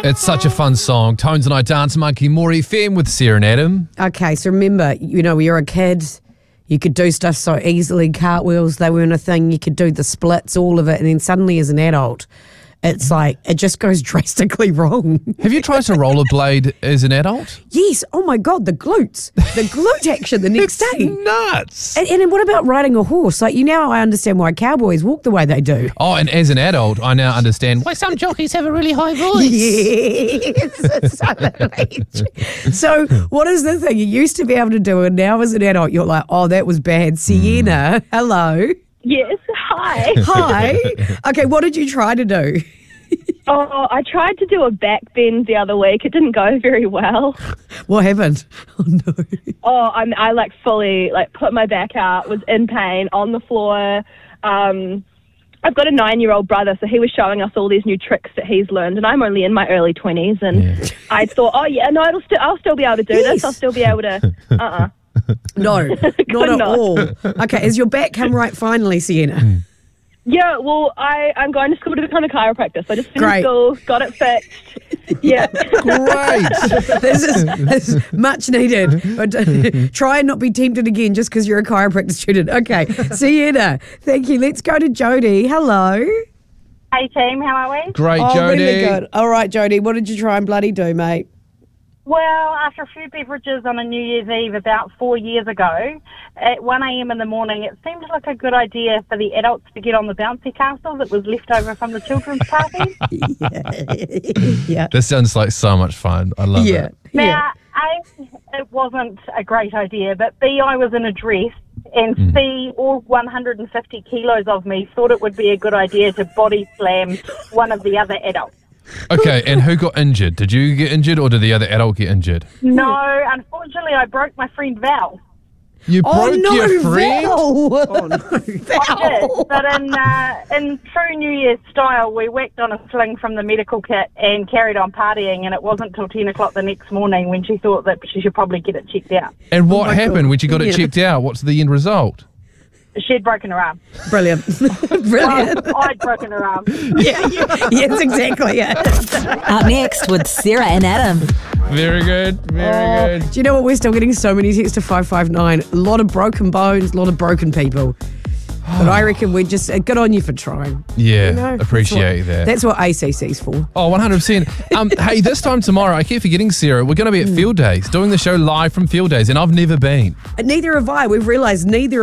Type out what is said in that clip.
It's such a fun song. Tones and I Dance Monkey, More FM with Sarah and Adam. Okay, so remember, when you're a kid, you could do stuff so easily. Cartwheels, they weren't a thing. You could do the splits, all of it. And then suddenly as an adult, it's like, it just goes drastically wrong. Have you tried to rollerblade as an adult? Yes. Oh my God, the glutes. The glute action the next day. Nuts. And then what about riding a horse? Like, I understand why cowboys walk the way they do. Oh, and as an adult, I now understand why some jockeys have a really high voice. Yes. So what is the thing you used to be able to do, and now as an adult, you're like, oh, that was bad. Sienna, hello. Yes, hi. Hi. Okay, what did you try to do? Oh, I tried to do a back bend the other week. It didn't go very well. What happened? Oh, no. Oh, I fully put my back out, was in pain, on the floor. I've got a 9-year-old brother, so he was showing us all these new tricks that he's learned, and I'm only in my early 20s, and I thought, oh, yeah, no, I'll still be able to do this. I'll still be able to, No, not at all. Okay, has your back come right finally, Sienna? Yeah, well, I'm going to school to become a chiropractor. So I just finished school, got it fixed. Yeah. Great. This is much needed. But, try and not be tempted again just because you're a chiropractor student. Okay, Sienna, thank you. Let's go to Jody. Hello. Hey, team, how are we? Great, Oh, Jody. really good. All right, Jody, what did you try and bloody do, mate? Well, after a few beverages on a New Year's Eve about 4 years ago, at 1 a.m. in the morning, it seemed like a good idea for the adults to get on the bouncy castle that was left over from the children's party. Yeah. This sounds like so much fun. I love it. Now, A, it wasn't a great idea, but B, I was in a dress, and C, all 150 kilos of me thought it would be a good idea to body slam one of the other adults. Okay, and who got injured? Did you get injured or did the other adult get injured? No, unfortunately, I broke my friend Val. You broke your friend? Val. Oh, no, Val. But in true New Year's style, we whacked on a sling from the medical kit and carried on partying, and it wasn't till 10 o'clock the next morning when she thought that she should probably get it checked out. And what happened when you got it checked out? What's the end result? She'd broken her arm. Brilliant. Brilliant. Well, I'd broken her arm. Yes, exactly. Yeah. Up next with Sarah and Adam. Very good. Very good. Do you know what? We're still getting so many texts to 559. A lot of broken bones, a lot of broken people. But I reckon we're just good on you for trying. Yeah, appreciate that. That's what ACC's for. Oh, 100%. Hey, this time tomorrow, I keep forgetting, Sarah, we're going to be at Field Days, doing the show live from Field Days, and I've never been. Neither have I. We've realised neither